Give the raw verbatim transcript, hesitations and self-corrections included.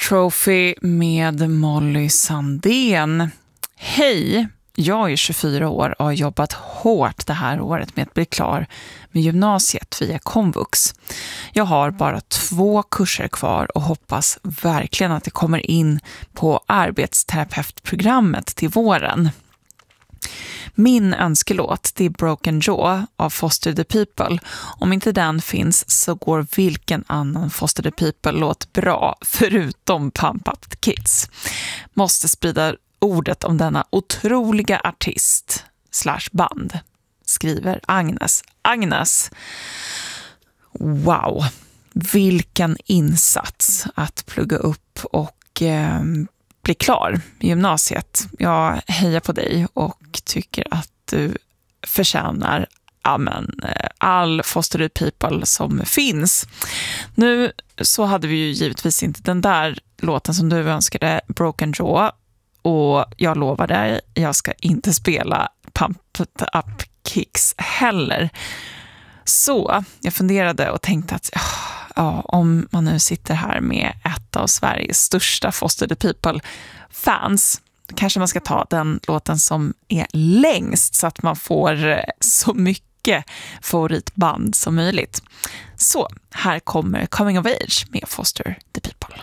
Trophy med Molly Sandén. Hej, jag är tjugofyra år och har jobbat hårt det här året med att bli klar med gymnasiet via komvux. Jag har bara två kurser kvar och hoppas verkligen att det kommer in på arbetsterapeutprogrammet till våren. Min önskelåt, det är Broken Jaw av Foster the People. Om inte den finns så går vilken annan Foster the People-låt bra förutom Pump Up the Kids. Måste sprida ordet om denna otroliga artist slash band, skriver Agnes. Agnes, wow, vilken insats att plugga upp och eh, bli klar i gymnasiet. Jag hejar på dig och tycker att du förtjänar amen, all Foster the People som finns. Nu så hade vi ju givetvis inte den där låten som du önskade, Broken Jaw, och jag lovar dig, jag ska inte spela Pump Up Kicks heller. Så jag funderade och tänkte att ja, om man nu sitter här med ett av Sveriges största Foster the People-fans, kanske man ska ta den låten som är längst så att man får så mycket favoritband som möjligt. Så här kommer Coming of Age med Foster the People.